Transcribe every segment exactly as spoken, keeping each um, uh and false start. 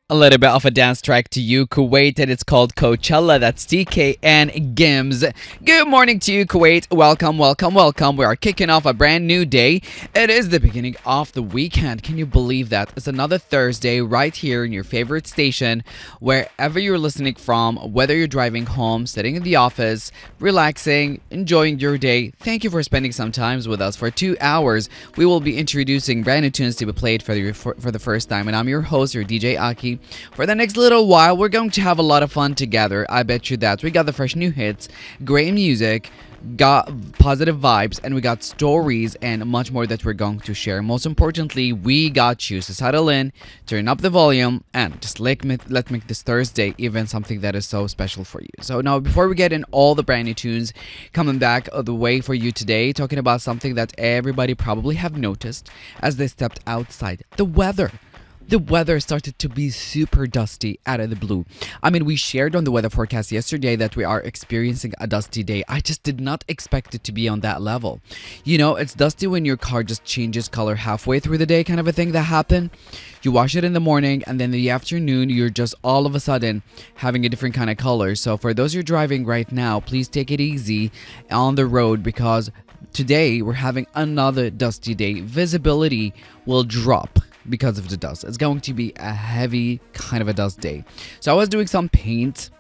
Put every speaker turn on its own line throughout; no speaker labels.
A little bit of a dance track to you, Kuwait, and it's called Coachella. That's T K and Gims. Good morning to you, Kuwait. Welcome, welcome, welcome. We are kicking off a brand new day. It is the beginning of the weekend. Can you believe that? It's another Thursday right here in your favorite station, wherever you're listening from, whether you're driving home, sitting in the office, relaxing, enjoying your day. Thank you for spending some time with us. For two hours, we will be introducing brand new tunes to be played for the, for, for the first time. And I'm your host, your D J Aki. For the next little while, we're going to have a lot of fun together. I bet you that. We got the fresh new hits, great music, got positive vibes, and we got stories and much more that we're going to share. Most importantly, we got you. So settle in, turn up the volume, and just let me, let's make this Thursday even something that is so special for you. So now, before we get in all the brand new tunes coming back the way for you today, talking about something that everybody probably have noticed as they stepped outside, the weather. The weather started to be super dusty out of the blue. I mean, we shared on the weather forecast yesterday that we are experiencing a dusty day. I just did not expect it to be on that level. You know, it's dusty when your car just changes color halfway through the day, kind of a thing that happened. You wash it in the morning, and then in the afternoon, you're just all of a sudden having a different kind of color. So for those who are driving right now, please take it easy on the road, because today we're having another dusty day. Visibility will drop because of the dust. It's going to be a heavy kind of a dust day. So I was doing some paint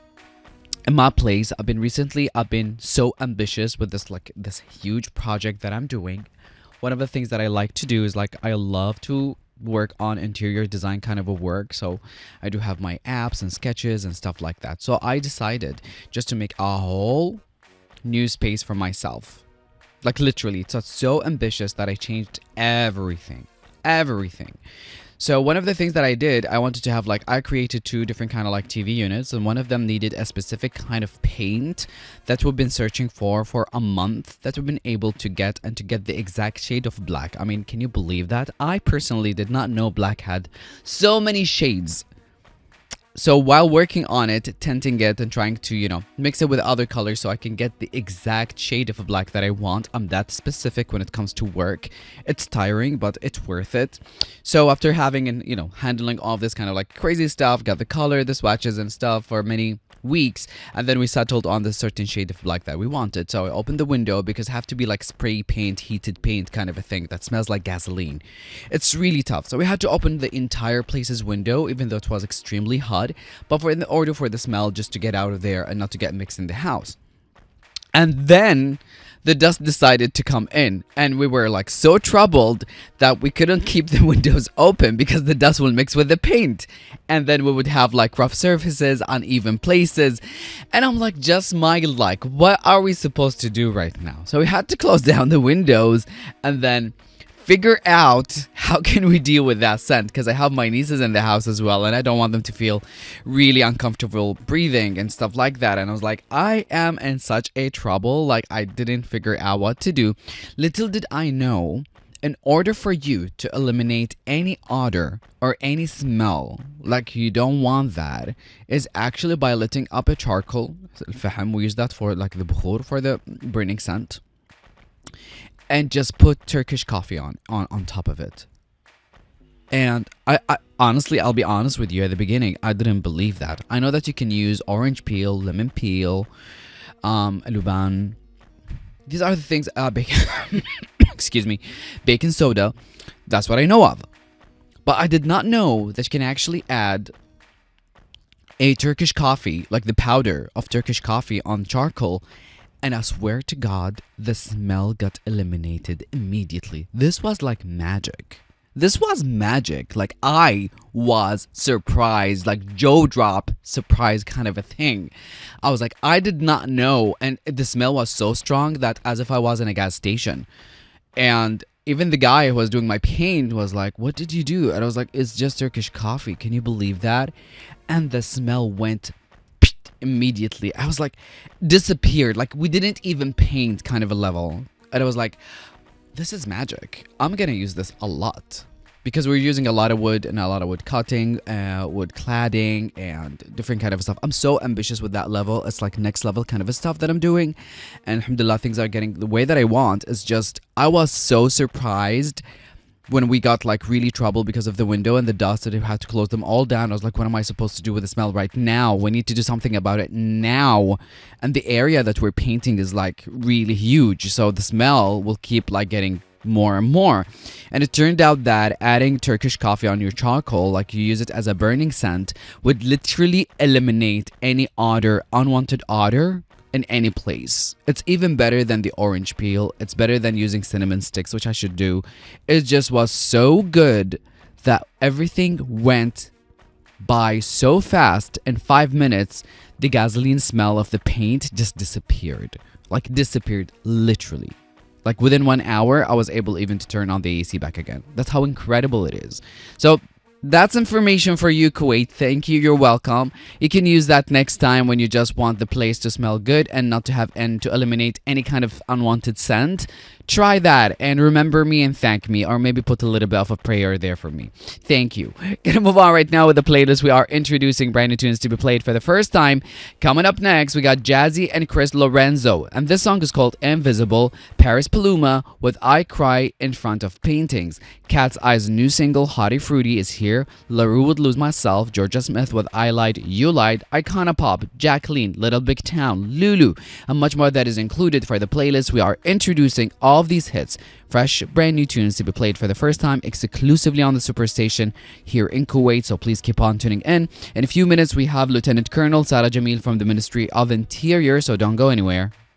in my place. I've been recently I've been so ambitious with this like this huge project that I'm doing. One of the things that I like to do is like I love to work on interior design kind of a work. So I do have my apps and sketches and stuff like that. So I decided just to make a whole new space for myself. Like literally, it's so ambitious that I changed everything. Everything. So one of the things that I did, I wanted to have like, I created two different kind of like T V units, and one of them needed a specific kind of paint that we've been searching for for a month, that we've been able to get, and to get the exact shade of black. I mean, can you believe that? I personally did not know black had so many shades. So while working on it, tinting it and trying to, you know, mix it with other colors so I can get the exact shade of black that I want. I'm that specific when it comes to work. It's tiring, but it's worth it. So after having and, you know, handling all this kind of like crazy stuff, got the color, the swatches and stuff for many weeks, and then we settled on the certain shade of black that we wanted. So I opened the window because I have to be like spray paint, heated paint kind of a thing that smells like gasoline. It's really tough. So we had to open the entire place's window, even though it was extremely hot, but for in order for the smell just to get out of there and not to get mixed in the house. And then the dust decided to come in, and we were like so troubled that we couldn't keep the windows open because the dust will mix with the paint, and then we would have like rough surfaces, uneven places. And I'm like, just my like, what are we supposed to do right now? So we had to close down the windows and then figure out how can we deal with that scent, because I have my nieces in the house as well, and I don't want them to feel really uncomfortable breathing and stuff like that. And I was like, I am in such a trouble. Like, I didn't figure out what to do. Little did I know, in order for you to eliminate any odor or any smell, like you don't want that, is actually by lighting up a charcoal. الفحم, we use that for like the bukhur, for the burning scent, and just put Turkish coffee on, on, on top of it. And I, I honestly, I'll be honest with you, at the beginning, I didn't believe that. I know that you can use orange peel, lemon peel, um, luban. These are the things, uh, bacon, excuse me, baking soda. That's what I know of. But I did not know that you can actually add a Turkish coffee, like the powder of Turkish coffee on charcoal. And I swear to God, the smell got eliminated immediately. This was like magic. This was magic. Like, I was surprised, like jaw drop surprise kind of a thing. I was like, I did not know. And the smell was so strong that as if I was in a gas station. And even the guy who was doing my paint was like, what did you do? And I was like, it's just Turkish coffee. Can you believe that? And the smell went immediately. I was like, disappeared. Like, we didn't even paint kind of a level. And I was like, this is magic. I'm gonna use this a lot, because we're using a lot of wood and a lot of wood cutting, uh, wood cladding, and different kind of stuff. I'm so ambitious with that level. It's like next level kind of a stuff that I'm doing, and alhamdulillah, things are getting the way that I want. It's just, I was so surprised when we got like really trouble because of the window and the dust that we had to close them all down. I was like, what am I supposed to do with the smell right now? We need to do something about it now. And the area that we're painting is like really huge, so the smell will keep like getting more and more. And it turned out that adding Turkish coffee on your charcoal, like you use it as a burning scent, would literally eliminate any odor, unwanted odor in any place. It's even better than the orange peel. It's better than using cinnamon sticks, which I should do. It just was so good that everything went by so fast. In five minutes, the gasoline smell of the paint just disappeared. Like disappeared, literally. Like within one hour, I was able even to turn on the A C back again. That's how incredible it is. So that's information for you, Kuwait. Thank you. You're welcome. You can use that next time when you just want the place to smell good and not to have and to eliminate any kind of unwanted scent. Try that and remember me and thank me, or maybe put a little bit of a prayer there for me. Thank you. Gonna move on right now with the playlist. We are introducing brand new tunes to be played for the first time. Coming up next, we got Jazzy and Chris Lorenzo, and this song is called Invisible. Paris Paluma with I Cry in Front of Paintings. Cat's Eye's new single Hottie Fruity is here. LaRue would Lose Myself. Georgia Smith with I Lied, You Lied. Icona Pop, Jacqueline, Little Big Town, Lulu, and much more that is included for the playlist. We are introducing all of these hits, fresh, brand new tunes to be played for the first time exclusively on the Superstation here in Kuwait, so please keep on tuning in. In a few minutes, we have Lieutenant Colonel Sarah Jamil from the Ministry of Interior, so don't go anywhere.